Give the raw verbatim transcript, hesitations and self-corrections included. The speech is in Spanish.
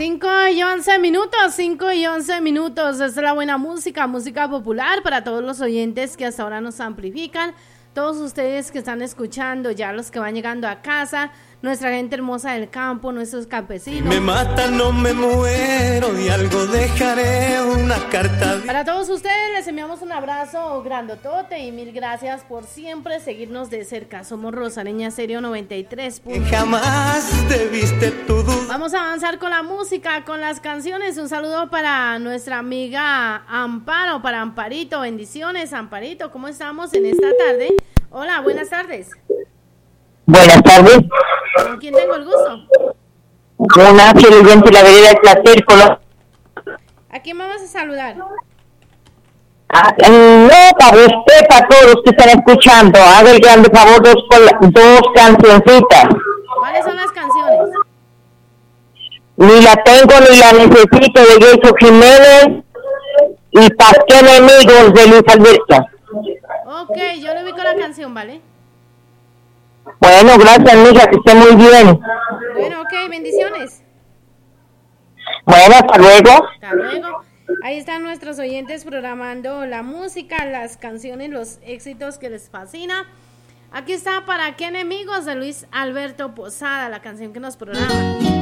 cinco y once minutos, cinco y once minutos. Esta es la buena música, música popular para todos los oyentes que hasta ahora nos amplifican. Todos ustedes que están escuchando, ya los que van llegando a casa, nuestra gente hermosa del campo, nuestros campesinos. Me mata, no me muero y algo dejaré, una carta. Para todos ustedes les enviamos un abrazo grandotote y mil gracias por siempre seguirnos de cerca. Somos Rosaleña Stereo noventa y tres. Jamás debiste tu duda. Vamos a avanzar con la música, con las canciones. Un saludo para nuestra amiga Amparo, para Amparito. Bendiciones, Amparito. ¿Cómo estamos en esta tarde? Hola, buenas tardes. Buenas tardes. ¿Con quién tengo el gusto? Con Ángel Oyente, la vereda de Tlaxcala. ¿A quién vamos a saludar? Ah, no, para usted, para todos los que están escuchando, haga el grande favor, dos, dos cancioncitas. ¿Cuáles son las canciones? Ni la tengo ni la necesito, de Jesús Jiménez y ¿Para qué enemigos? De Luis Alberto. Ok, yo le ubico la canción, ¿vale? Bueno, gracias, mija, que esté muy bien. Bueno, ok, bendiciones. Bueno, hasta luego. Hasta luego. Ahí están nuestros oyentes programando la música, las canciones, los éxitos que les fascina. Aquí está ¿Para qué enemigos? De Luis Alberto Posada, la canción que nos programa.